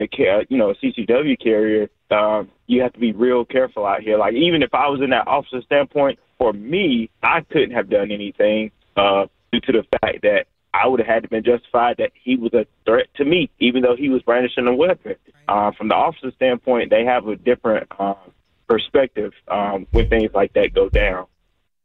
a CCW carrier, you have to be real careful out here. Like, even if I was in that officer standpoint, for me, I couldn't have done anything due to the fact that I would have had to been justified that he was a threat to me, even though he was brandishing a weapon. From the officer standpoint, they have a different perspective when things like that go down.